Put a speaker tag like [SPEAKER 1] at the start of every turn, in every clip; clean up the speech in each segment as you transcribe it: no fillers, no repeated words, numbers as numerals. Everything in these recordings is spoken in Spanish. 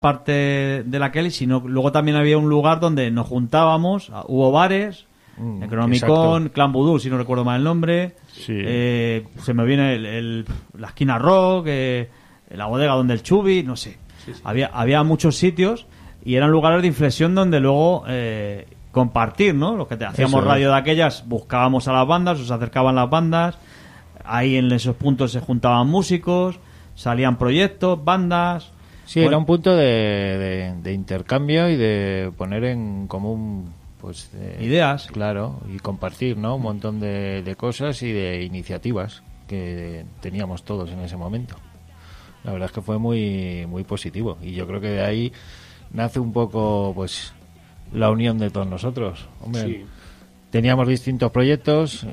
[SPEAKER 1] parte de la Kelly, sino luego también había un lugar donde nos juntábamos, hubo bares, Necronomicon, Clan Voodoo, si no recuerdo mal el nombre,
[SPEAKER 2] Sí.
[SPEAKER 1] se me viene la esquina rock, la bodega donde el Chubi, no sé. Había muchos sitios y eran lugares de inflexión donde luego compartir, ¿no? Los que hacíamos radio de aquellas, buscábamos a las bandas, os acercaban las bandas, ahí en esos puntos se juntaban músicos, salían proyectos, bandas.
[SPEAKER 2] Sí, era un punto de intercambio y de poner en común pues
[SPEAKER 1] ideas.
[SPEAKER 2] Claro, y compartir, ¿no? Un montón de cosas y de iniciativas que teníamos todos en ese momento. La verdad es que fue muy muy positivo y yo creo que de ahí nace un poco pues la unión de todos nosotros. Hombre,
[SPEAKER 3] Sí.
[SPEAKER 2] Teníamos distintos proyectos.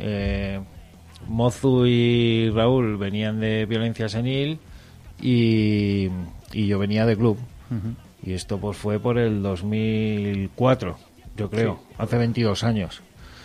[SPEAKER 2] Mozu y Raúl venían de Violencia Senil y yo venía de Club. Y esto pues fue por el 2004, yo creo, hace 22 años.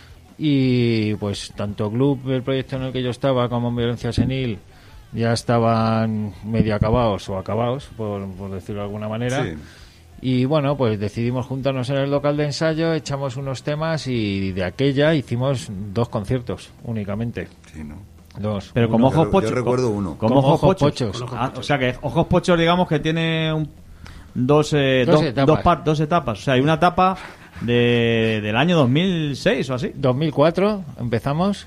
[SPEAKER 2] Y pues tanto Club, el proyecto en el que yo estaba, como en Violencia Senil, ya estaban medio acabados o acabados, por decirlo de alguna manera.
[SPEAKER 4] Sí.
[SPEAKER 2] Y bueno, pues decidimos juntarnos en el local de ensayo, echamos unos temas y de aquella hicimos 2 conciertos únicamente.
[SPEAKER 4] Sí, ¿no?
[SPEAKER 2] 2.
[SPEAKER 1] Pero como
[SPEAKER 4] Yo-
[SPEAKER 1] ojos pochos.
[SPEAKER 4] yo recuerdo uno.
[SPEAKER 1] Como
[SPEAKER 2] Como
[SPEAKER 1] ojos
[SPEAKER 2] ojos
[SPEAKER 1] pochos.
[SPEAKER 2] pochos.
[SPEAKER 1] O sea que ojos pochos, digamos que tiene dos etapas. O sea, hay una etapa del año 2006 o así.
[SPEAKER 2] 2004 empezamos.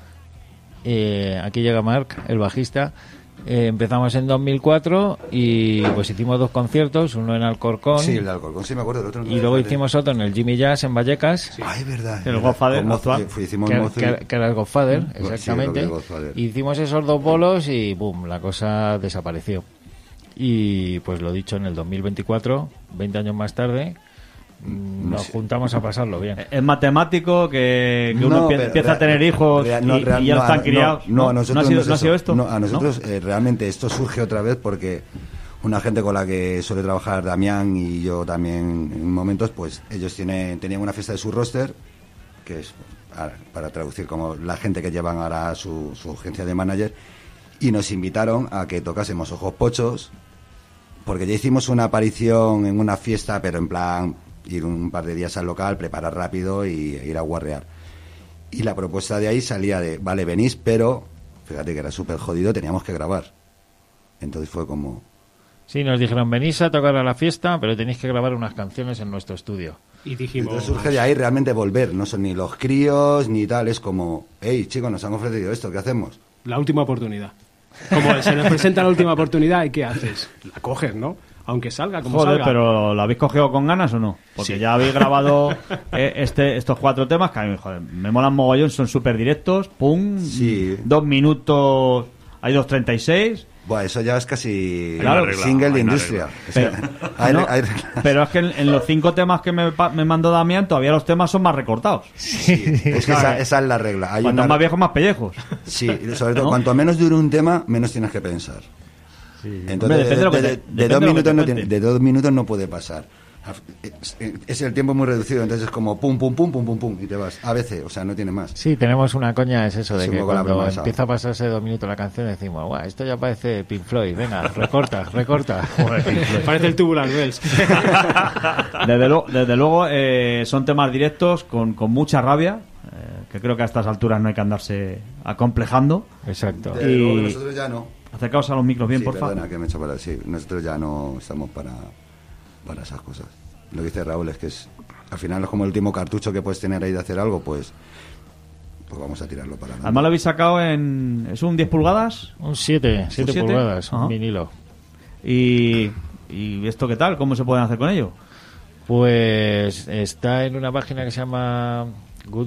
[SPEAKER 2] Aquí llega Marc, el bajista. Empezamos en 2004 y pues hicimos 2 conciertos, uno en Alcorcón
[SPEAKER 4] Sí, el de Alcorcón, sí me acuerdo. El otro no
[SPEAKER 2] y
[SPEAKER 4] me
[SPEAKER 2] luego
[SPEAKER 4] acuerdo.
[SPEAKER 2] hicimos otro en el Jimmy Jazz en Vallecas,
[SPEAKER 4] Ay, es verdad.
[SPEAKER 1] El Godfather
[SPEAKER 4] Con Mozu,
[SPEAKER 1] actual.
[SPEAKER 4] hicimos
[SPEAKER 2] que,
[SPEAKER 4] Mozu y-
[SPEAKER 2] que era el Godfather,
[SPEAKER 4] Sí,
[SPEAKER 2] exactamente.
[SPEAKER 4] el Godfather.
[SPEAKER 2] Hicimos esos 2 bolos y boom, la cosa desapareció. Y pues lo dicho, en el 2024, 20 años más tarde, nos juntamos a pasarlo bien.
[SPEAKER 1] Es matemático que uno
[SPEAKER 4] No, pero
[SPEAKER 1] empieza a tener hijos y ya están criados.
[SPEAKER 4] No, a nosotros
[SPEAKER 1] ¿No
[SPEAKER 4] no
[SPEAKER 1] ha
[SPEAKER 4] es
[SPEAKER 1] sido
[SPEAKER 4] eso.
[SPEAKER 1] esto?
[SPEAKER 4] No, a nosotros realmente esto surge otra vez porque una gente con la que suele trabajar Damián y yo también en momentos, pues ellos tenían una fiesta de su roster, que es, para traducir, como la gente que llevan ahora su agencia de manager, y nos invitaron a que tocásemos Ojos Pochos, porque ya hicimos una aparición en una fiesta, pero en plan ir un par de días al local, preparar rápido y ir a guarrear. Y la propuesta de ahí salía de, vale, venís, pero fíjate que era súper jodido, teníamos que grabar. Entonces fue como...
[SPEAKER 2] Sí, nos dijeron, venís a tocar a la fiesta, pero tenéis que grabar unas canciones en nuestro estudio.
[SPEAKER 3] Y dijimos...
[SPEAKER 4] Entonces surge de ahí realmente volver, no son ni los críos ni tal, es como, hey chicos, nos han ofrecido esto, ¿qué hacemos?
[SPEAKER 3] La última oportunidad. Como se nos presenta la última oportunidad, ¿y qué haces? La coges, ¿no? Aunque salga como
[SPEAKER 1] Joder,
[SPEAKER 3] salga.
[SPEAKER 1] pero ¿lo habéis cogido con ganas o no? Porque
[SPEAKER 3] Sí.
[SPEAKER 1] ya habéis grabado estos 4 temas que a mí, joder, me molan mogollón, son súper directos, pum,
[SPEAKER 4] Sí.
[SPEAKER 1] 2 minutos, hay 2:36.
[SPEAKER 4] Buah, eso ya es casi
[SPEAKER 1] Claro.
[SPEAKER 4] single de industria. O sea, hay-
[SPEAKER 1] no,
[SPEAKER 4] hay-
[SPEAKER 1] pero es que en los 5 temas que me mandó Damián, todavía los temas son más recortados.
[SPEAKER 4] es que esa es la regla. Hay
[SPEAKER 1] Cuanto
[SPEAKER 4] una-
[SPEAKER 1] más viejos, más pellejos.
[SPEAKER 4] Sí, sobre todo,
[SPEAKER 1] ¿No?
[SPEAKER 4] cuanto menos dure un tema, menos tienes que pensar. Entonces,
[SPEAKER 1] Hombre, depende de lo que te-
[SPEAKER 4] de
[SPEAKER 1] depende
[SPEAKER 4] 2
[SPEAKER 1] de lo que
[SPEAKER 4] minutos
[SPEAKER 1] te
[SPEAKER 4] no
[SPEAKER 1] cuente.
[SPEAKER 4] de 2 minutos no puede pasar. Es el tiempo muy reducido, entonces es como pum, pum, pum, pum, pum, pum, y te vas. A veces, o sea, no tiene más.
[SPEAKER 2] Sí, tenemos una coña, es eso, de
[SPEAKER 4] Sí, un
[SPEAKER 2] que
[SPEAKER 4] poco la
[SPEAKER 2] cuando
[SPEAKER 4] broma esa.
[SPEAKER 2] empieza a pasarse 2 minutos la canción decimos, guau, esto ya parece Pink Floyd, venga, recorta.
[SPEAKER 3] Parece el Tubular Bells.
[SPEAKER 1] Desde luego son temas directos con mucha rabia, que creo que a estas alturas no hay que andarse acomplejando.
[SPEAKER 2] Exacto.
[SPEAKER 4] Desde luego que
[SPEAKER 1] Y
[SPEAKER 4] nosotros ya no.
[SPEAKER 1] acercaos a los micros bien,
[SPEAKER 4] Sí,
[SPEAKER 1] por favor.
[SPEAKER 4] perdona, que me he hecho para... Sí, nosotros ya no estamos para esas cosas. Lo que dice Raúl es que al final es como el último cartucho que puedes tener ahí de hacer algo, pues vamos a tirarlo para adelante.
[SPEAKER 1] Además lo habéis sacado ¿es un 10 pulgadas?
[SPEAKER 2] Un 7
[SPEAKER 1] siete?
[SPEAKER 2] pulgadas,
[SPEAKER 1] Ajá.
[SPEAKER 2] un vinilo.
[SPEAKER 1] ¿Y esto qué tal? ¿Cómo se pueden hacer con ello?
[SPEAKER 2] Pues está en una página que se llama Good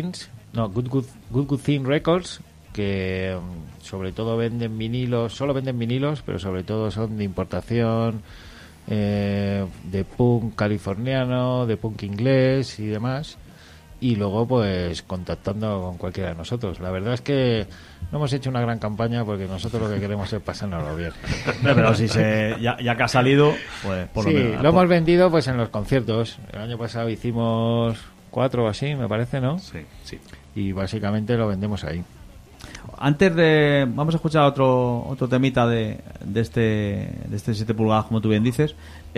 [SPEAKER 2] Good Thing Records, que sobre todo venden vinilos, solo venden vinilos, pero sobre todo son de importación, de punk californiano, de punk inglés y demás. Y luego pues contactando con cualquiera de nosotros. La verdad es que no hemos hecho una gran campaña porque nosotros lo que queremos es pasárnoslo bien.
[SPEAKER 1] Pero si ya que ha salido, pues por
[SPEAKER 2] Sí,
[SPEAKER 1] lo menos.
[SPEAKER 2] lo hemos vendido pues en los conciertos. El año pasado hicimos 4 o así, me parece, ¿no?
[SPEAKER 3] Sí, sí.
[SPEAKER 2] Y básicamente lo vendemos ahí.
[SPEAKER 1] Antes vamos a escuchar otro temita de este 7 pulgadas, como tú bien dices,